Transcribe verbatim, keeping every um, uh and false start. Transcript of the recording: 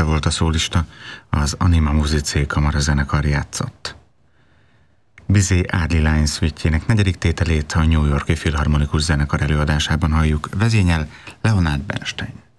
mellette volt a szólista, az Anima Musicae kamarazenekar játszott. Bizet Early Line Suite-jének negyedik tételét a New York-i Filharmonikus Zenekar előadásában halljuk, vezényel Leonard Bernstein.